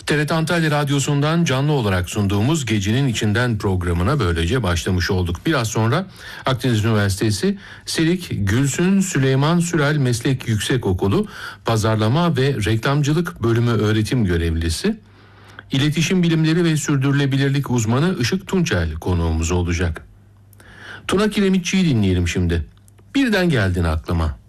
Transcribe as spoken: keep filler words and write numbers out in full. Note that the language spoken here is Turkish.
T R T Antalya Radyosu'ndan canlı olarak sunduğumuz Gecenin İçinden programına böylece başlamış olduk. Biraz sonra Akdeniz Üniversitesi Selik Gülsün Süleyman Sürel Meslek Yüksekokulu Pazarlama ve Reklamcılık Bölümü öğretim görevlisi, İletişim Bilimleri ve Sürdürülebilirlik uzmanı Işık Tunçel konuğumuz olacak. Tuna Kiremitçi'yi dinleyelim şimdi. Birden geldin aklıma.